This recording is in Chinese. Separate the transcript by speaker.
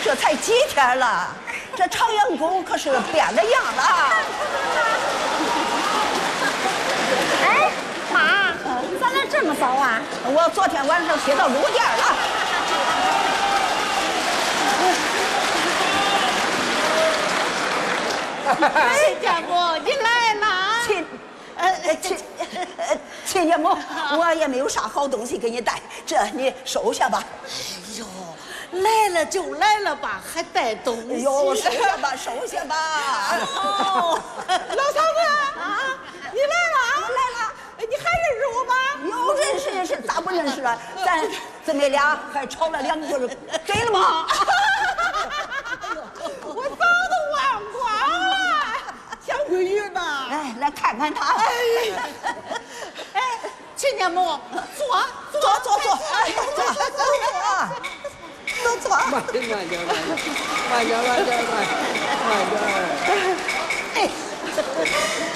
Speaker 1: 这才几天了，这朝阳宫可是变了样了。
Speaker 2: 哎，妈，咋来这么早啊？
Speaker 1: 我昨天晚上歇到6点了。
Speaker 3: 亲家母，你来啦！
Speaker 1: 亲家母，我也没有啥好东西给你带，这你收下吧。
Speaker 3: 哎呦，来了就来了吧，还带东西？
Speaker 1: 哎呦，收下吧，收下吧。
Speaker 3: 哦，老嫂子啊，你来了，
Speaker 1: 来了。
Speaker 3: 你还认识我吗？
Speaker 1: 有认识，咋不认识啊？咱姊妹俩还吵了2句，给了吗？
Speaker 3: 我早都忘光了，小闺女呢？
Speaker 1: 哎，来看看她。
Speaker 3: 哎，亲家母，坐，
Speaker 1: 哎，都坐。
Speaker 4: 慢点。哎。